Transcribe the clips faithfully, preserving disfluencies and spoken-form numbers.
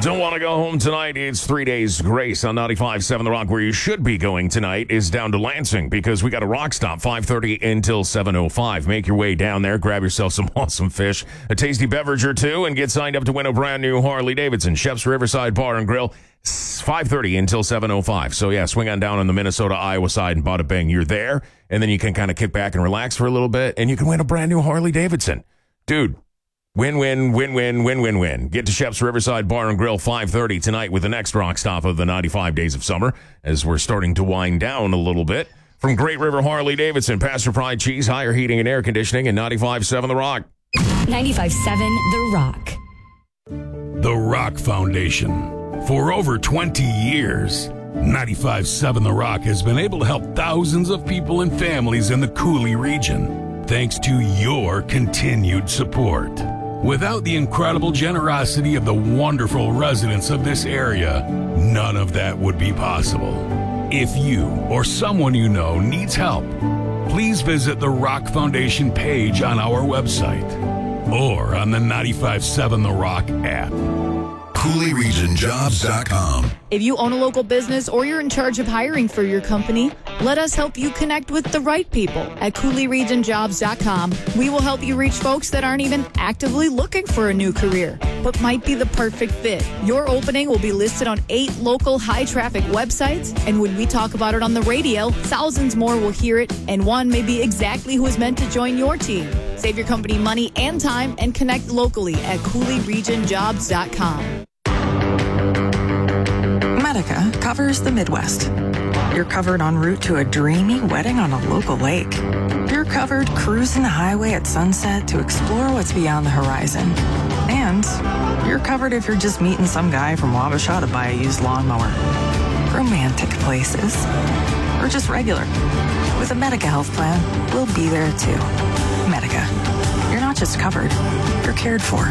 Don't want to go home tonight? It's three days grace on ninety-five point seven The Rock. Where you should be going tonight is down to Lansing because we got a rock stop, five thirty until seven oh five. Make your way down there, grab yourself some awesome fish, a tasty beverage or two, and get signed up to win a brand new Harley Davidson. Chef's Riverside Bar and Grill, five thirty until seven oh five. So yeah, swing on down on the Minnesota-Iowa side and bada bang, you're there. And then you can kind of kick back and relax for a little bit, and you can win a brand new Harley Davidson. Dude. Win, win, win, win, win, win, win. Get to Chef's Riverside Bar and Grill five thirty tonight with the next rock stop of the ninety-five Days of Summer as we're starting to wind down a little bit. From Great River Harley Davidson, Pastor Pride Cheese, Higher Heating and Air Conditioning, and ninety-five point seven The Rock. ninety-five point seven The Rock. The Rock Foundation. For over twenty years, ninety-five point seven The Rock has been able to help thousands of people and families in the Cooley region, thanks to your continued support. Without the incredible generosity of the wonderful residents of this area, none of that would be possible. If you or someone you know needs help, please visit the Rock Foundation page on our website or on the ninety-five point seven The Rock app. Cooley Region Jobs dot com. If you own a local business or you're in charge of hiring for your company, let us help you connect with the right people at Cooley Region Jobs dot com. We will help you reach folks that aren't even actively looking for a new career, but might be the perfect fit. Your opening will be listed on eight local high-traffic websites, and when we talk about it on the radio, thousands more will hear it, and one may be exactly who is meant to join your team. Save your company money and time and connect locally at Cooley Region Jobs dot com. Medica covers the Midwest. You're covered en route to a dreamy wedding on a local lake. You're covered cruising the highway at sunset to explore what's beyond the horizon. And you're covered if you're just meeting some guy from Wabasha to buy a used lawnmower. Romantic places. Or just regular. With a Medica health plan, we'll be there too. Medica. You're not just covered, you're cared for.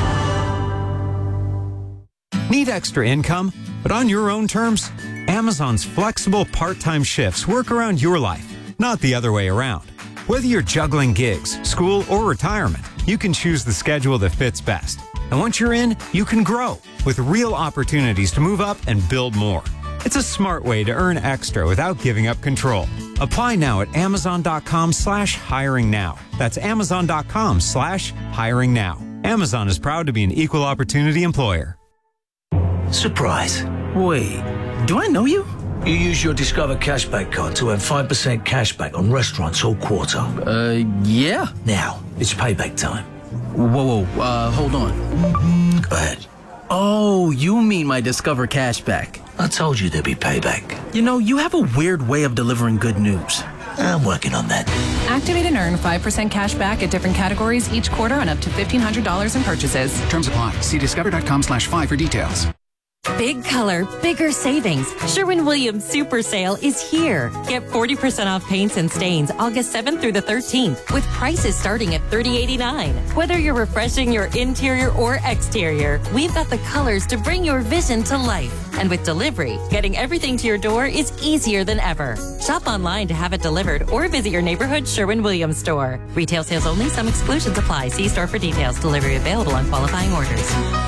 Need extra income, but on your own terms? Amazon's flexible part-time shifts work around your life, not the other way around. Whether you're juggling gigs, school, or retirement, you can choose the schedule that fits best. And once you're in, you can grow with real opportunities to move up and build more. It's a smart way to earn extra without giving up control. Apply now at amazon.com slash hiring now. That's amazon.com slash hiring now. Amazon is proud to be an equal opportunity employer. Surprise. Wait, do I know you? You use your Discover Cashback card to earn five percent cashback on restaurants all quarter. Uh, yeah. Now, it's payback time. Whoa, whoa, uh, hold on. Go ahead. Oh, you mean my Discover Cashback. I told you there'd be payback. You know, you have a weird way of delivering good news. I'm working on that. Activate and earn five percent cash back at different categories each quarter on up to fifteen hundred dollars in purchases. Terms apply. See discover.com slash five for details. Big color, bigger savings. Sherwin-Williams Super Sale is here. Get forty percent off paints and stains August seventh through the thirteenth with prices starting at thirty eighty-nine. Whether you're refreshing your interior or exterior, we've got the colors to bring your vision to life. And with delivery, getting everything to your door is easier than ever. Shop online to have it delivered or visit your neighborhood Sherwin-Williams store. Retail sales only. Some exclusions apply. See store for details. Delivery available on qualifying orders.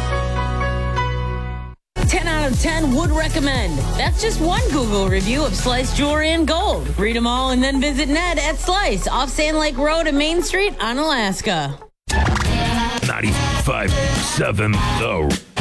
ten out of ten would recommend. That's just one Google review of Slice Jewelry in Gold. Read them all and then visit Ned at Slice off Sand Lake Road and Main Street on Alaska. ninety-five point seven The